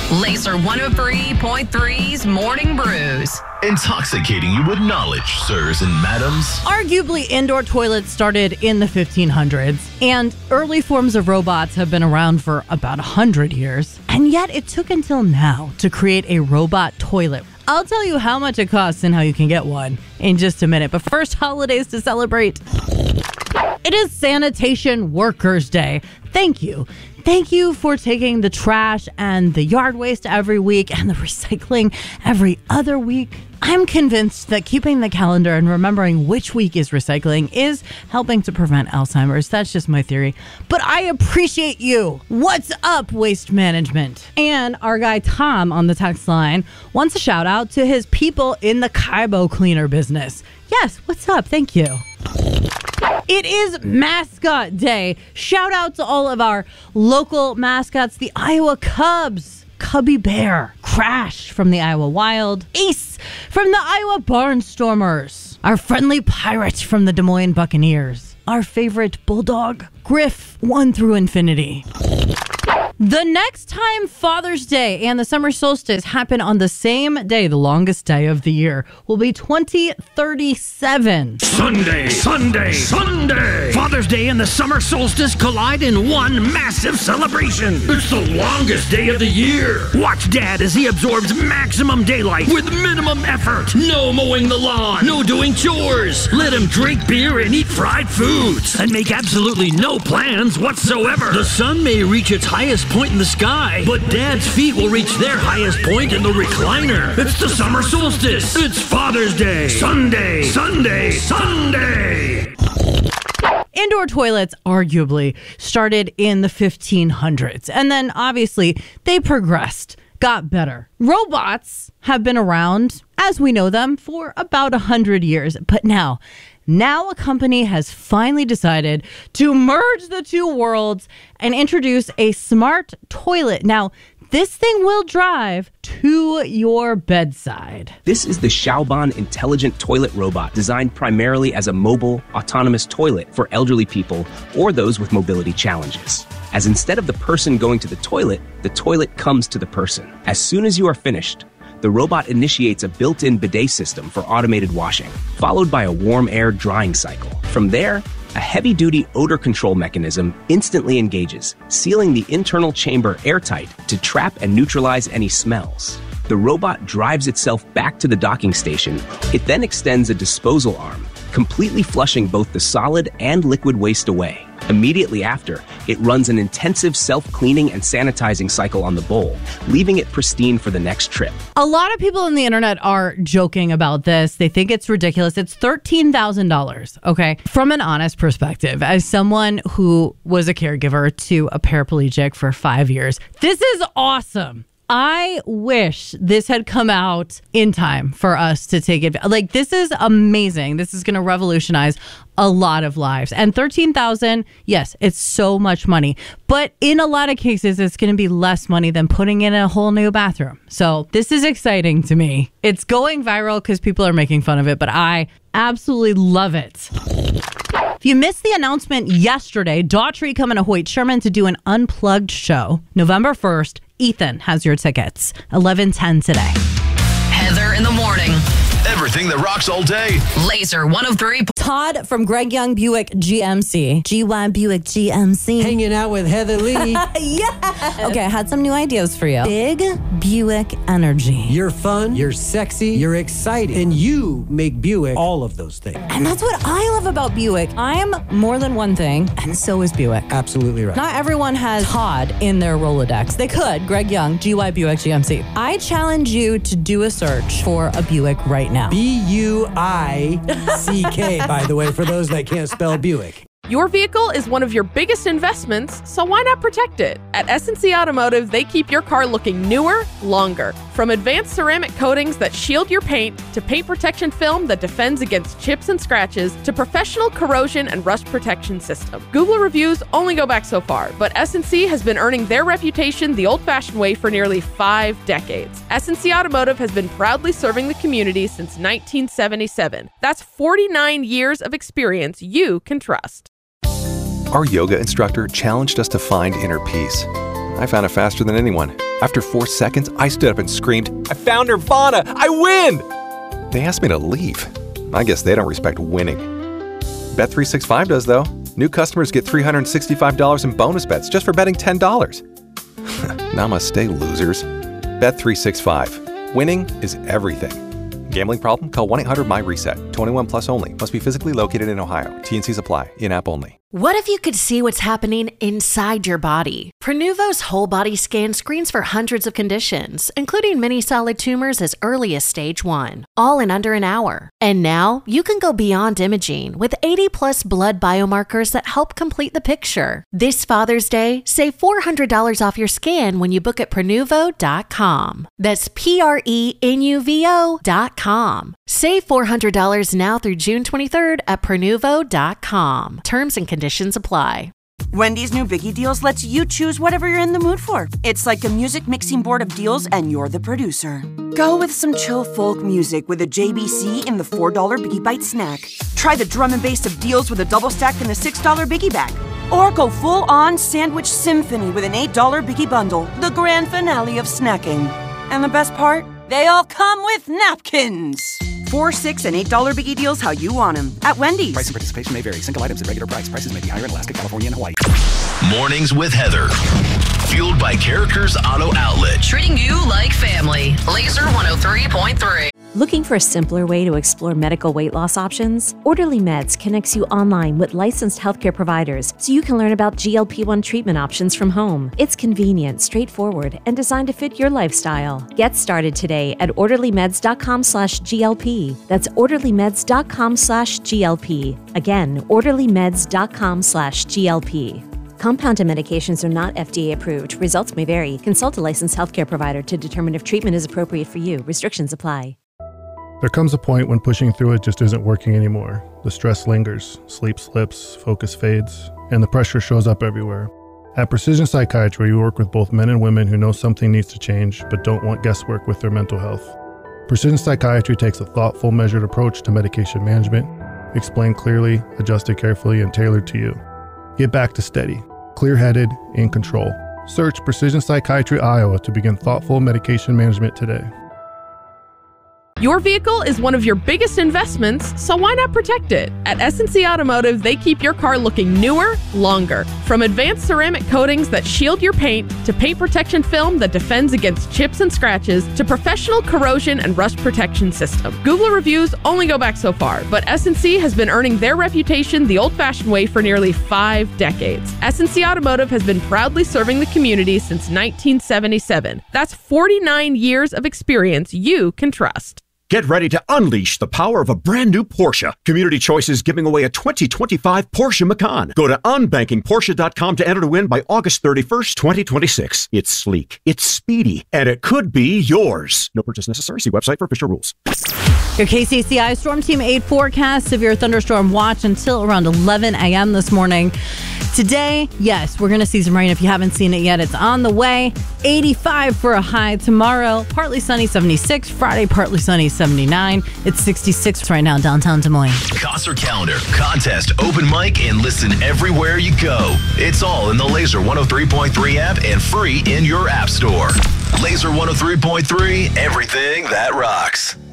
Laser 103.3's Morning Brews. Intoxicating you with knowledge, sirs and madams. Arguably, indoor toilets started in the 1500s, and early forms of robots have been around for about 100 years. And yet it took until now to create a robot toilet. I'll tell you how much it costs and how you can get one in just a minute. But first, holidays to celebrate. It is Sanitation Workers Day. Thank you. Thank you for taking the trash and the yard waste every week and the recycling every other week. I'm convinced that keeping the calendar and remembering which week is recycling is helping to prevent Alzheimer's. That's just my theory. But I appreciate you. What's up, Waste Management? And our guy Tom on the text line wants a shout out to his people in the Kaibo cleaner business. Yes, what's up? Thank you. It is Mascot Day. Shout out to all of our local mascots, the Iowa Cubs, Cubby Bear, Crash from the Iowa Wild, Ace from the Iowa Barnstormers, our friendly Pirates from the Des Moines Buccaneers, our favorite Bulldog, Griff 1 through infinity. The next time Father's Day and the summer solstice happen on the same day, the longest day of the year, will be 2037. Sunday! Father's Day and the summer solstice collide in one massive celebration. It's the longest day of the year. Watch Dad as he absorbs maximum daylight with minimum effort. No mowing the lawn, no doing chores. Let him drink beer and eat fried foods and make absolutely no plans whatsoever. The sun may reach its highest point in the sky, but Dad's feet will reach their highest point in the recliner. It's the summer solstice. It's Father's Day. Sunday. Indoor toilets arguably started in the 1500s, and then obviously they progressed, got better. Robots have been around, as we know them, for about 100 years, but now a company has finally decided to merge the two worlds and introduce a smart toilet. Now, this thing will drive to your bedside. This is the Xiaoban Intelligent Toilet Robot, designed primarily as a mobile, autonomous toilet for elderly people or those with mobility challenges. As instead of the person going to the toilet comes to the person. As soon as you are finished, the robot initiates a built-in bidet system for automated washing, followed by a warm air drying cycle. From there, a heavy-duty odor control mechanism instantly engages, sealing the internal chamber airtight to trap and neutralize any smells. The robot drives itself back to the docking station. It then extends a disposal arm, completely flushing both the solid and liquid waste away. Immediately after, it runs an intensive self-cleaning and sanitizing cycle on the bowl, leaving it pristine for the next trip. A lot of people on the internet are joking about this. They think it's ridiculous. It's $13,000, okay? From an honest perspective, as someone who was a caregiver to a paraplegic for 5 years, this is awesome. I wish this had come out in time for us to take it. Like, this is amazing. This is going to revolutionize a lot of lives. And $13,000, yes, it's so much money. But in a lot of cases, it's going to be less money than putting in a whole new bathroom. So this is exciting to me. It's going viral because people are making fun of it, but I absolutely love it. If you missed the announcement yesterday, Daughtry coming to Hoyt Sherman to do an unplugged show November 1st. Ethan has your tickets. 11:10 today. Heather in the morning. Everything that rocks all day. Laser 103. Todd from Greg Young Buick GMC. GY Buick GMC. Hanging out with Heather Lee. Yeah. Okay, I had some new ideas for you. Big Buick energy. You're fun, you're sexy, you're exciting, and you make Buick all of those things. And that's what I love about Buick. I'm more than one thing, and so is Buick. Absolutely right. Not everyone has Todd in their Rolodex. They could. Greg Young, GY Buick GMC. I challenge you to do a search for a Buick right now. Buick, by the way, for those that can't spell Buick. Your vehicle is one of your biggest investments, so why not protect it? At S&C Automotive, they keep your car looking newer, longer. From advanced ceramic coatings that shield your paint, to paint protection film that defends against chips and scratches, to professional corrosion and rust protection system. Google reviews only go back so far, but S&C has been earning their reputation the old-fashioned way for nearly 5 decades. S&C Automotive has been proudly serving the community since 1977. That's 49 years of experience you can trust. Our yoga instructor challenged us to find inner peace. I found it faster than anyone. After 4 seconds, I stood up and screamed, "I found Nirvana! I win!" They asked me to leave. I guess they don't respect winning. Bet365 does, though. New customers get $365 in bonus bets just for betting $10. Namaste, losers. Bet365. Winning is everything. Gambling problem? Call 1-800-MY-RESET. 21 plus only. Must be physically located in Ohio. T&Cs apply. In-app only. What if you could see what's happening inside your body? Prenuvo's whole body scan screens for hundreds of conditions, including many solid tumors as early as stage 1, all in under an hour. And now you can go beyond imaging with 80 plus blood biomarkers that help complete the picture. This Father's Day, save $400 off your scan when you book at Prenuvo.com. That's Prenuvo.com. Save $400 now through June 23rd at Prenuvo.com. Terms and conditions apply. Wendy's new Biggie Deals lets you choose whatever you're in the mood for. It's like a music mixing board of deals and you're the producer. Go with some chill folk music with a JBC in the $4 Biggie Bite snack. Try the drum and bass of deals with a double stack in the $6 Biggie Bag. Or go full-on sandwich symphony with an $8 Biggie Bundle, the grand finale of snacking. And the best part? They all come with napkins. $4, $6, and $8 Biggie Deals how you want them at Wendy's. Price and participation may vary. Single items at regular price. Prices may be higher in Alaska, California, and Hawaii. Mornings with Heather. Fueled by Characters Auto Outlet. Treating you like family. Laser 103.3. Looking for a simpler way to explore medical weight loss options? Orderly Meds connects you online with licensed healthcare providers so you can learn about GLP-1 treatment options from home. It's convenient, straightforward, and designed to fit your lifestyle. Get started today at orderlymeds.com/GLP. That's orderlymeds.com/GLP. Again, orderlymeds.com/GLP. Compounded medications are not FDA approved. Results may vary. Consult a licensed healthcare provider to determine if treatment is appropriate for you. Restrictions apply. There comes a point when pushing through it just isn't working anymore. The stress lingers, sleep slips, focus fades, and the pressure shows up everywhere. At Precision Psychiatry, we work with both men and women who know something needs to change but don't want guesswork with their mental health. Precision Psychiatry takes a thoughtful, measured approach to medication management, explained clearly, adjusted carefully, and tailored to you. Get back to steady, clear-headed, in control. Search Precision Psychiatry Iowa to begin thoughtful medication management today. Your vehicle is one of your biggest investments, so why not protect it? At S&C Automotive, they keep your car looking newer, longer. From advanced ceramic coatings that shield your paint, to paint protection film that defends against chips and scratches, to professional corrosion and rust protection system. Google reviews only go back so far, but S&C has been earning their reputation the old-fashioned way for nearly 5 decades. S&C Automotive has been proudly serving the community since 1977. That's 49 years of experience you can trust. Get ready to unleash the power of a brand new Porsche. Community Choice is giving away a 2025 Porsche Macan. Go to unbankingporsche.com to enter to win by August 31st, 2026. It's sleek, it's speedy, and it could be yours. No purchase necessary. See website for official rules. Your KCCI Storm Team 8 forecast, severe thunderstorm watch until around 11 a.m. this morning. Today, yes, we're going to see some rain if you haven't seen it yet. It's on the way. 85 for a high tomorrow. Partly sunny, 76. Friday, partly sunny, 79. It's 66 right now downtown Des Moines. Concert calendar, contest, open mic, and listen everywhere you go. It's all in the Laser 103.3 app and free in your app store. Laser 103.3, everything that rocks.